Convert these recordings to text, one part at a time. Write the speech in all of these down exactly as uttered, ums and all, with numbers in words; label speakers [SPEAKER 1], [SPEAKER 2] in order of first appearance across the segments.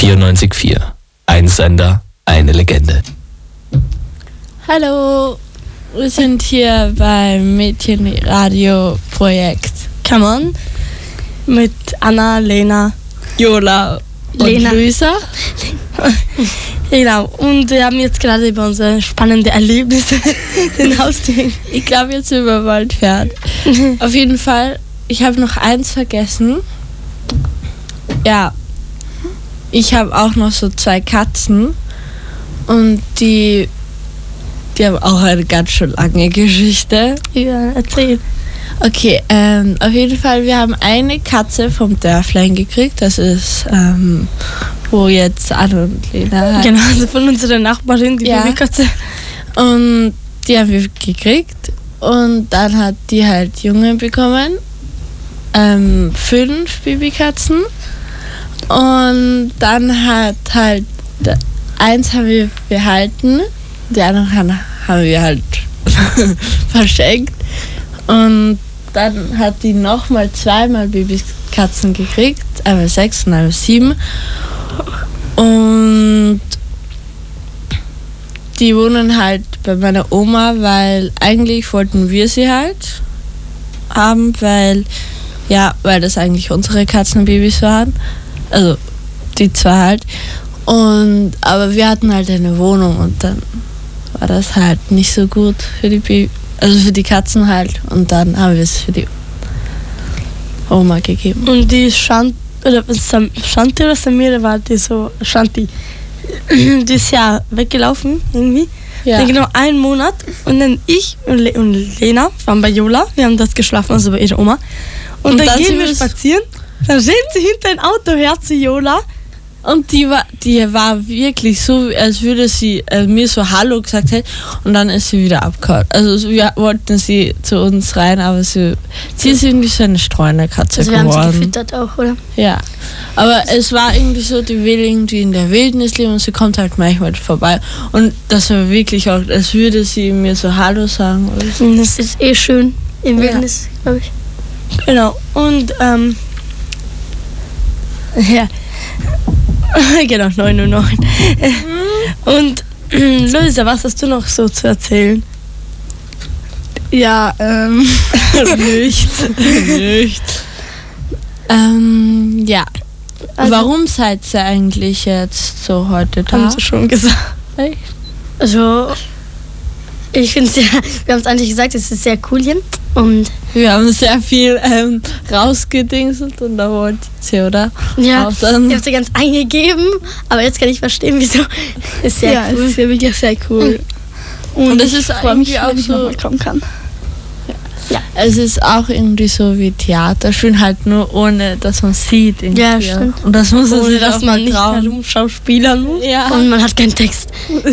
[SPEAKER 1] vierundneunzig Komma vier. Ein Sender, eine Legende.
[SPEAKER 2] Hallo, wir sind hier beim Mädchenradio-Projekt
[SPEAKER 3] Come On mit Anna, Lena,
[SPEAKER 2] Jola und
[SPEAKER 3] Lena.
[SPEAKER 2] Luisa.
[SPEAKER 3] Genau, und wir haben jetzt gerade über unsere spannenden Erlebnisse den Haustieren.
[SPEAKER 2] Ich glaube, jetzt sind wir bald fertig. Auf jeden Fall, ich habe noch eins vergessen. Ja, ich habe auch noch so zwei Katzen und die, die haben auch eine ganz schön lange Geschichte.
[SPEAKER 3] Ja, erzähl.
[SPEAKER 2] Okay, ähm, auf jeden Fall, wir haben eine Katze vom Dörflein gekriegt. Das ist, ähm, wo jetzt Anne und Lena halt.
[SPEAKER 3] Genau, also von unserer Nachbarin, die
[SPEAKER 2] Ja.
[SPEAKER 3] Babykatze.
[SPEAKER 2] Und die haben wir gekriegt. Und dann hat die halt Junge bekommen. Ähm, fünf Babykatzen. Und dann hat halt, eins haben wir behalten. Die anderen haben haben wir halt verschenkt. Und dann hat die nochmal zweimal Babykatzen gekriegt, einmal sechs und einmal sieben. Und die wohnen halt bei meiner Oma, weil eigentlich wollten wir sie halt haben, weil, ja, weil das eigentlich unsere Katzenbabys waren. Also die zwei halt. Und, aber wir hatten halt eine Wohnung und dann war das halt nicht so gut für die Babys. Also für die Katzen halt. Und dann haben wir es für die Oma gegeben.
[SPEAKER 3] Und die Schant, oder Sam, Shanti oder Samira war die so, Shanti, die ist ja weggelaufen irgendwie.
[SPEAKER 2] Ja.
[SPEAKER 3] Dann genau einen Monat. Und dann ich und, Le und Lena waren bei Jola. Wir haben dort geschlafen, also bei ihrer Oma. Und,
[SPEAKER 2] Und
[SPEAKER 3] dann,
[SPEAKER 2] dann
[SPEAKER 3] gehen
[SPEAKER 2] sind
[SPEAKER 3] wir
[SPEAKER 2] wir-
[SPEAKER 3] spazieren. Dann rennt sie hinter ein Auto her zu Jola.
[SPEAKER 2] Und die war, die war wirklich so, als würde sie äh, mir so Hallo gesagt hätte und dann ist sie wieder abgehauen. Also wir wollten sie zu uns rein, aber sie, sie ist irgendwie so eine Streunerkatze
[SPEAKER 4] Also wir haben
[SPEAKER 2] geworden.
[SPEAKER 4] sie gefüttert auch, oder?
[SPEAKER 2] Ja, aber es war irgendwie so, die will irgendwie in der Wildnis leben und sie kommt halt manchmal vorbei. Und das war wirklich auch, als würde sie mir so Hallo sagen. Oder so.
[SPEAKER 3] Und
[SPEAKER 4] Das ist eh schön im
[SPEAKER 2] Ja.
[SPEAKER 4] Wildnis, glaube ich.
[SPEAKER 3] Genau. Und, ähm, ja. Genau, neun Uhr neun. Und, Luisa, was hast du noch so zu erzählen?
[SPEAKER 2] Ja, ähm, nichts. nichts. Ähm, ja.
[SPEAKER 3] Also-
[SPEAKER 2] Warum seid ihr eigentlich jetzt so heute da?
[SPEAKER 3] Haben sie schon gesagt.
[SPEAKER 4] Also, ich finde es ja, wir haben es eigentlich gesagt, es ist sehr cool hier. Und
[SPEAKER 2] Wir haben sehr viel ähm, rausgedingselt und da wollt ihr, oder?
[SPEAKER 4] ja,
[SPEAKER 2] Auch dann-
[SPEAKER 4] ich habe sie ganz eingegeben, aber jetzt kann ich verstehen, wieso. Ist sehr
[SPEAKER 3] Ja,
[SPEAKER 4] cool.
[SPEAKER 3] es ist ja wirklich sehr cool.
[SPEAKER 2] Und es ist
[SPEAKER 3] freue mich,
[SPEAKER 2] irgendwie auch
[SPEAKER 3] wenn ich
[SPEAKER 2] so-
[SPEAKER 3] nochmal kommen kann.
[SPEAKER 2] Es ist auch irgendwie so wie Theaterspielen, halt nur ohne, dass man sieht. Irgendwie.
[SPEAKER 4] Ja, stimmt.
[SPEAKER 2] Und das muss man
[SPEAKER 3] Ohne
[SPEAKER 2] sich
[SPEAKER 3] dass
[SPEAKER 2] auch
[SPEAKER 3] man
[SPEAKER 2] mal
[SPEAKER 3] nicht
[SPEAKER 2] trauen.
[SPEAKER 3] herumschauspielern muss.
[SPEAKER 2] Ja,
[SPEAKER 4] Und man hat keinen Text.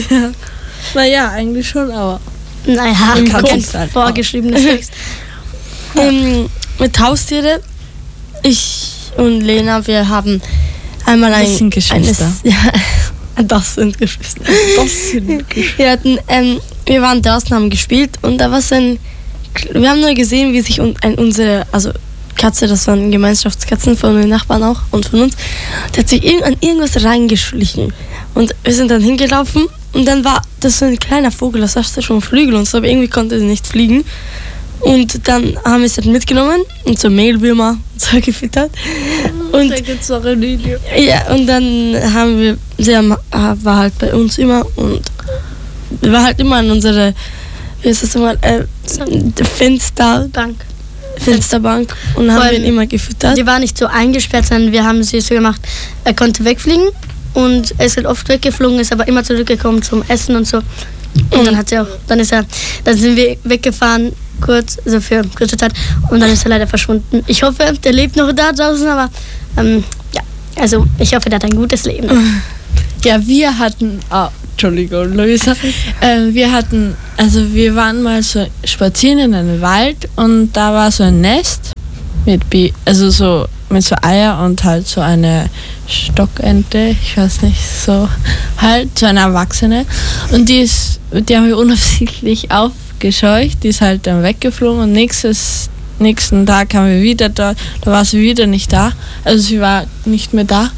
[SPEAKER 2] naja, eigentlich schon, aber
[SPEAKER 4] Naja,
[SPEAKER 2] Im
[SPEAKER 4] kein
[SPEAKER 2] Kopf halt.
[SPEAKER 4] vorgeschriebenes Text.
[SPEAKER 3] Ähm, mit Haustiere, ich und Lena, wir haben einmal ein...
[SPEAKER 2] Das sind Geschwister.
[SPEAKER 3] Eines, ja, das sind Geschwister.
[SPEAKER 2] das sind
[SPEAKER 3] Wir hatten, ähm, wir waren draußen, haben gespielt und da war so ein... Wir haben nur gesehen, wie sich un, ein, unsere, also Katze, das waren Gemeinschaftskatzen von den Nachbarn auch und von uns, der hat sich irgend, an irgendwas reingeschlichen. Und wir sind dann hingelaufen und dann war das so ein kleiner Vogel, das hatte schon Flügel und so, aber irgendwie konnte sie nicht fliegen. Und dann haben wir es halt mitgenommen und so Mehlwürmer und so gefüttert. Und
[SPEAKER 2] da gibt's noch ein Video.
[SPEAKER 3] ja, und dann haben wir, sie haben, war halt bei uns immer und war halt immer an unsere, wie ist das immer, äh, Fenster,
[SPEAKER 4] Bank.
[SPEAKER 3] Fensterbank und
[SPEAKER 4] Vor
[SPEAKER 3] haben
[SPEAKER 4] allem-
[SPEAKER 3] ihn immer gefüttert.
[SPEAKER 4] Die war nicht so eingesperrt, sondern wir haben sie so gemacht, er konnte wegfliegen und er ist halt oft weggeflogen, ist aber immer zurückgekommen zum Essen und so. Und dann hat er auch, dann ist er, dann sind wir weggefahren, kurz, also für kurze Zeit, und dann ist er leider verschwunden. Ich hoffe, der lebt noch da draußen, aber ähm, ja, also ich hoffe, der hat ein gutes Leben.
[SPEAKER 2] Ja, wir hatten, oh, Entschuldigung, Luisa, äh, wir hatten, also wir waren mal so spazieren in einem Wald und da war so ein Nest mit, Bi also so mit so Eier und halt so eine Stockente, ich weiß nicht, so halt so eine Erwachsene und die ist, die haben wir unabsichtlich aufgescheucht, die ist halt dann weggeflogen und nächstes nächsten Tag kamen wir wieder da, da war sie wieder nicht da, also sie war nicht mehr da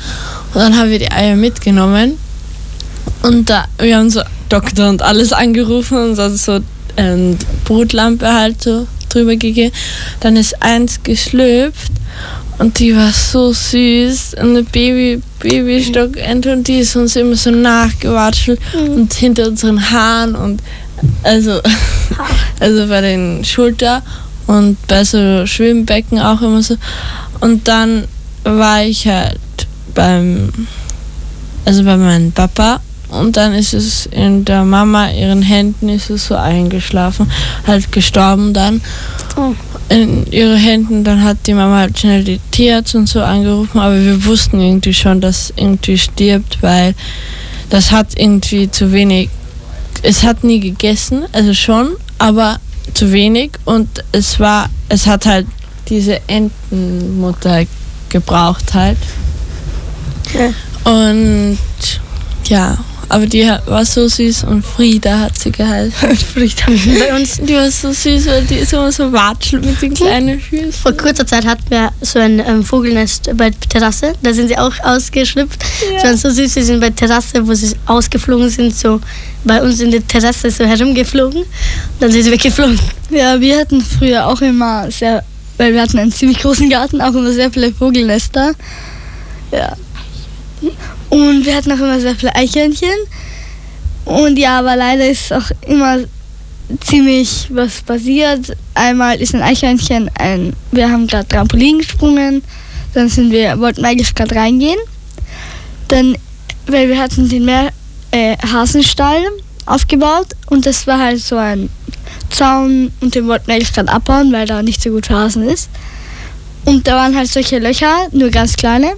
[SPEAKER 2] Und dann haben wir die Eier mitgenommen und da, wir haben so Doktor und alles angerufen und so, so ähm, Brutlampe halt so drüber gegeben. Dann ist eins geschlüpft und die war so süß, eine Baby, Babystockente und die ist uns immer so nachgewatschelt mhm. und hinter unseren Haaren und also, also bei den Schultern und bei so Schwimmbecken auch immer so. Und dann war ich halt beim, also bei meinem Papa und dann ist es in der Mama, ihren Händen ist es so eingeschlafen, halt gestorben dann. Oh. In ihre Händen, dann hat die Mama halt schnell die Tierarzt und so angerufen, aber wir wussten irgendwie schon, dass irgendwie stirbt, weil das hat irgendwie zu wenig, es hat nie gegessen, also schon, aber zu wenig und es war, es hat halt diese Entenmutter gebraucht halt. Ja. Und ja, aber die war so süß und Frieda hat sie geheißen. Frieda. Bei uns, die war so süß, weil die ist immer so watschelt mit den kleinen Füßen.
[SPEAKER 4] Vor kurzer Zeit hatten wir so ein ähm, Vogelnest bei der Terrasse, da sind sie auch ausgeschlüpft. Ja. Sie waren so süß, sie sind bei der Terrasse, wo sie ausgeflogen sind, so bei uns in der Terrasse so herumgeflogen. Dann sind sie weggeflogen.
[SPEAKER 3] Ja, wir hatten früher auch immer sehr, weil wir hatten einen ziemlich großen Garten, auch immer sehr viele Vogelnester. Ja. Und wir hatten auch immer sehr viele Eichhörnchen. Und ja, aber leider ist auch immer ziemlich was passiert. Einmal ist ein Eichhörnchen, ein, wir haben gerade Trampolin gesprungen, dann sind wir, wollten eigentlich gerade reingehen. Dann, weil wir hatten den Meer, äh, Hasenstall aufgebaut und das war halt so ein Zaun und den wollten wir eigentlich gerade abbauen, weil da nicht so gut für Hasen ist. Und da waren halt solche Löcher, nur ganz kleine.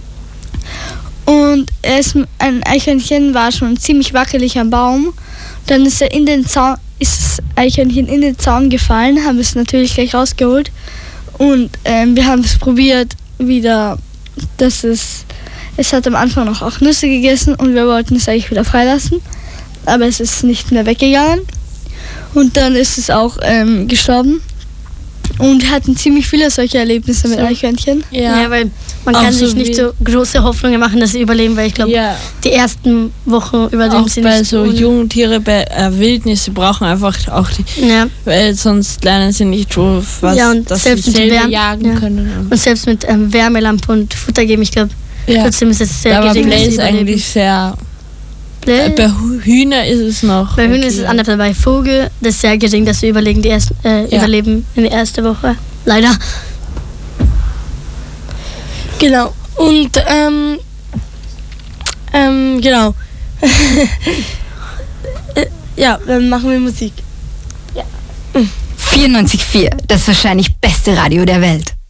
[SPEAKER 3] Und er ist, ein Eichhörnchen war schon ziemlich wackelig am Baum. Dann ist er in den Zaun, ist das Eichhörnchen in den Zaun gefallen, haben es natürlich gleich rausgeholt. Und ähm, wir haben es probiert wieder, dass es, es hat am Anfang noch auch Nüsse gegessen und wir wollten es eigentlich wieder freilassen. Aber es ist nicht mehr weggegangen. Und dann ist es auch ähm, gestorben. Und wir hatten ziemlich viele solche Erlebnisse mit so. Eichhörnchen.
[SPEAKER 4] Ja. ja, weil man kann so sich nicht so große Hoffnungen machen, dass sie überleben, weil ich glaube, ja. die ersten Wochen überleben
[SPEAKER 2] auch
[SPEAKER 4] sie
[SPEAKER 2] bei
[SPEAKER 4] nicht.
[SPEAKER 2] so jungen Tiere, bei äh, Wildnis, sie brauchen einfach auch die,
[SPEAKER 4] ja.
[SPEAKER 2] weil sonst lernen sie nicht, wo, was,
[SPEAKER 4] ja, und
[SPEAKER 2] dass
[SPEAKER 4] selbst
[SPEAKER 2] sie selber
[SPEAKER 4] Wärme,
[SPEAKER 2] jagen
[SPEAKER 4] ja.
[SPEAKER 2] können.
[SPEAKER 4] Und selbst mit ähm, Wärmelampe und Futter geben, ich glaube, ja. trotzdem ist es sehr
[SPEAKER 2] gering.
[SPEAKER 4] Aber
[SPEAKER 2] ist eigentlich sehr... Äh, bei Hühner ist es noch.
[SPEAKER 4] Bei Hühner okay. ist es anders, bei Vogel das ist sehr gering, dass sie überlegen, die ersten, äh, ja. überleben in der ersten Woche. Leider.
[SPEAKER 3] Genau. Und ähm, ähm, genau. ja, dann machen wir Musik.
[SPEAKER 5] Ja. vierundneunzig Komma vier, das wahrscheinlich beste Radio der Welt.